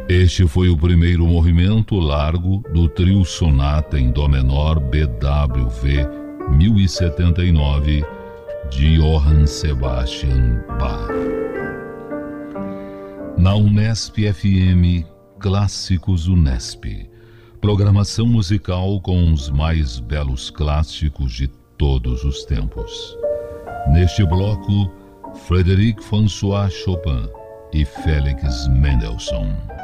Este foi o primeiro movimento largo do trio Sonata em Dó menor BWV 1079 de Johann Sebastian Bach. Na Unesp FM, Clássicos Unesp. Programação musical com os mais belos clássicos de todos os tempos. Neste bloco, Frédéric François Chopin e Félix Mendelssohn.